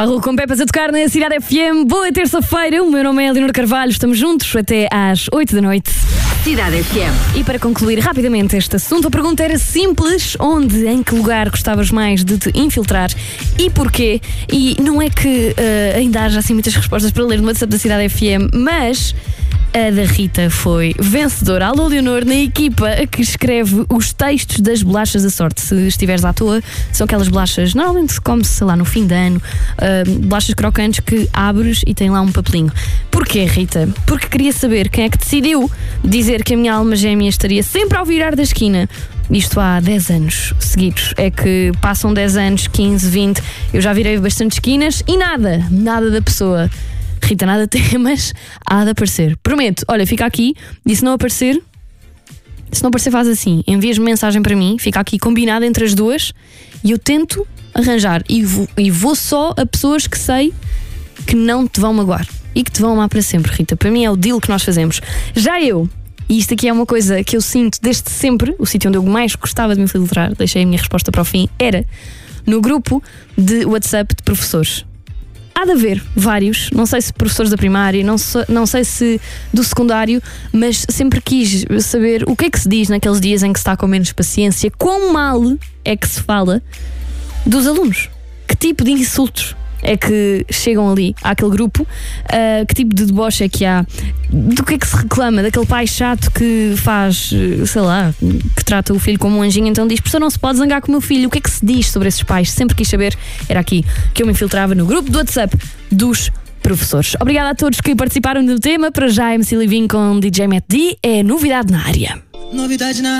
Farru com Pepas a tocar na Cidade FM. Boa terça-feira, o meu nome é Leonor Carvalho. Estamos juntos até às 8 da noite. Cidade FM. E para concluir rapidamente este assunto, a pergunta era simples: onde, em que lugar gostavas mais de te infiltrar e porquê? E não é que ainda haja assim muitas respostas para ler no WhatsApp da Cidade FM, mas a da Rita foi vencedora. Alô, Leonor, na equipa que escreve os textos das bolachas da sorte. Se estiveres à toa, são aquelas bolachas, normalmente se come-se, sei lá, no fim de ano, bolachas crocantes que abres e tem lá um papelinho. Porquê, Rita? Porque queria saber quem é que decidiu dizer que a minha alma gêmea estaria sempre ao virar da esquina. Isto há 10 anos seguidos. É que passam 10 anos, 15, 20, eu já virei bastante esquinas e nada da pessoa. Rita, nada temas, há de aparecer. Prometo, olha, fica aqui e se não aparecer faz assim, envias-me mensagem para mim, fica aqui combinado entre as duas e eu tento arranjar e vou só a pessoas que sei que não te vão magoar e que te vão amar para sempre, Rita. Para mim é o deal que nós fazemos. Já eu, e isto aqui é uma coisa que eu sinto desde sempre, o sítio onde eu mais gostava de me infiltrar, deixei a minha resposta para o fim, era no grupo de WhatsApp de professores. Há de haver vários, não sei se professores da primária, não sei se do secundário, mas sempre quis saber o que é que se diz naqueles dias em que se está com menos paciência, quão mal é que se fala dos alunos, que tipo de insultos é que chegam ali àquele grupo, que tipo de deboche é que há, do que é que se reclama daquele pai chato que faz, sei lá, que trata o filho como um anjinho, então diz: professor, não se pode zangar com o meu filho. O que é que se diz sobre esses pais? Sempre quis saber, era aqui que eu me infiltrava no grupo do WhatsApp dos professores. Obrigada a todos que participaram do tema. Para já, MC Living com DJ Matt D é novidade na área. Novidade na